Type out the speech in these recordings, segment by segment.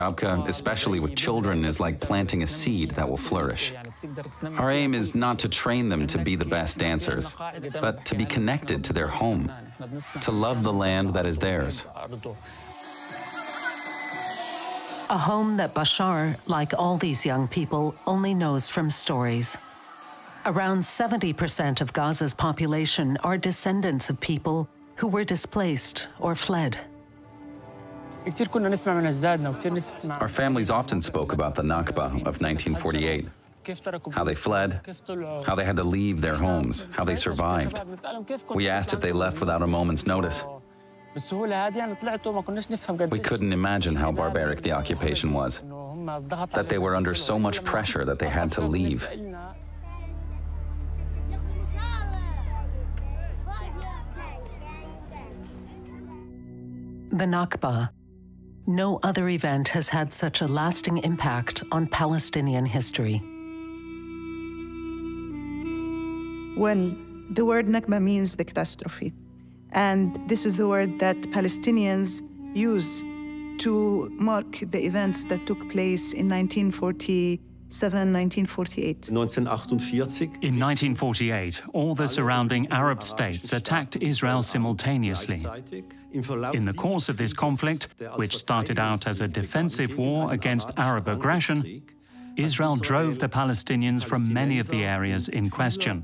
Nakba, especially with children, is like planting a seed that will flourish. Our aim is not to train them to be the best dancers, but to be connected to their home, to love the land that is theirs. A home that Bashar, like all these young people, only knows from stories. Around 70% of Gaza's population are descendants of people who were displaced or fled. Our families often spoke about the Nakba of 1948, how they fled, how they had to leave their homes, how they survived. We asked if they left without a moment's notice. We couldn't imagine how barbaric the occupation was, that they were under so much pressure that they had to leave. The Nakba. No other event has had such a lasting impact on Palestinian history. Well, the word Nakba means the catastrophe. And this is the word that Palestinians use to mark the events that took place in 1947, 1948. In 1948, all the surrounding Arab states attacked Israel simultaneously. In the course of this conflict, which started out as a defensive war against Arab aggression, Israel drove the Palestinians from many of the areas in question.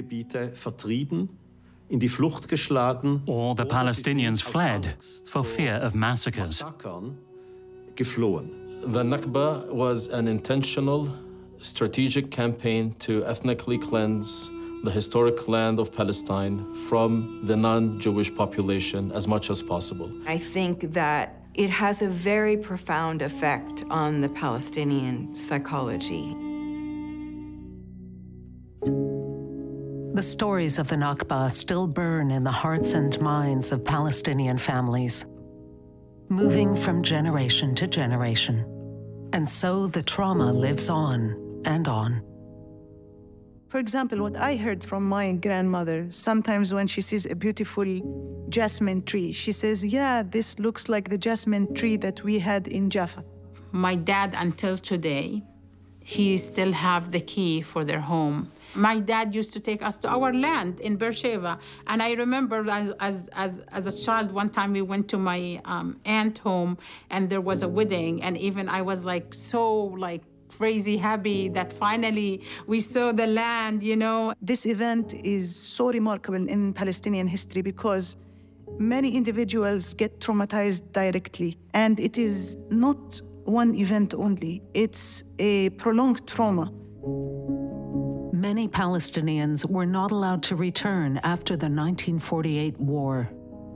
In die Flucht geschlagen, or the Palestinians fled for fear of massacres. Geflohen. The Nakba was an intentional, strategic campaign to ethnically cleanse the historic land of Palestine from the non-Jewish population as much as possible. I think that it has a very profound effect on the Palestinian psychology. The stories of the Nakba still burn in the hearts and minds of Palestinian families, moving from generation to generation. And so the trauma lives on and on. For example, what I heard from my grandmother, sometimes when she sees a beautiful jasmine tree, she says, yeah, this looks like the jasmine tree that we had in Jaffa. My dad, until today, he still have the key for their home. My dad used to take us to our land in Beersheba. And I remember as a child, one time we went to my aunt's home and there was a wedding. And even I was so crazy happy that finally we saw the land, you know. This event is so remarkable in Palestinian history because many individuals get traumatized directly. And it is not one event only. It's a prolonged trauma. Many Palestinians were not allowed to return after the 1948 war.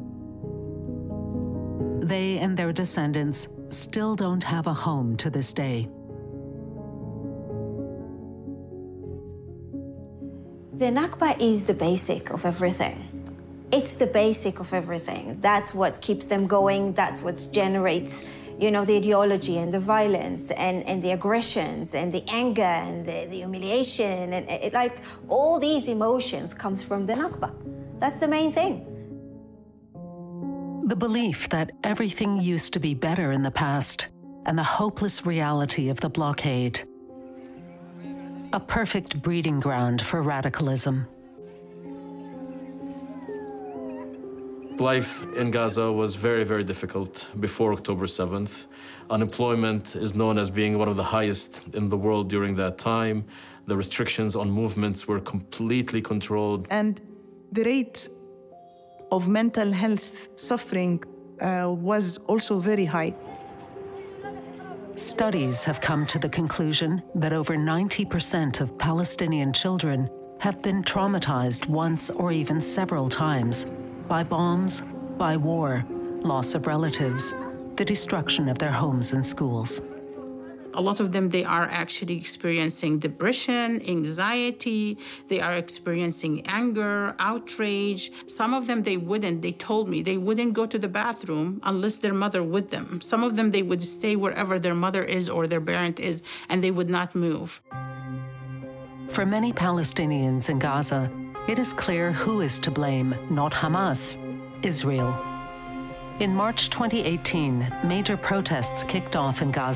They and their descendants still don't have a home to this day. The Nakba is the basic of everything. It's the basic of everything. That's what keeps them going. That's what generates, you know, the ideology and the violence and the aggressions and the anger and the humiliation. And all these emotions comes from the Nakba. That's the main thing. The belief that everything used to be better in the past and the hopeless reality of the blockade. A perfect breeding ground for radicalism. Life in Gaza was very, very difficult before October 7th. Unemployment is known as being one of the highest in the world during that time. The restrictions on movements were completely controlled. And the rate of mental health suffering was also very high. Studies have come to the conclusion that over 90% of Palestinian children have been traumatized once or even several times by bombs, by war, loss of relatives, the destruction of their homes and schools. A lot of them, they are actually experiencing depression, anxiety, they are experiencing anger, outrage. Some of them, they told me, they wouldn't go to the bathroom unless their mother with them. Some of them, they would stay wherever their mother is or their parent is, and they would not move. For many Palestinians in Gaza, it is clear who is to blame, not Hamas, Israel. In March 2018, major protests kicked off in Gaza.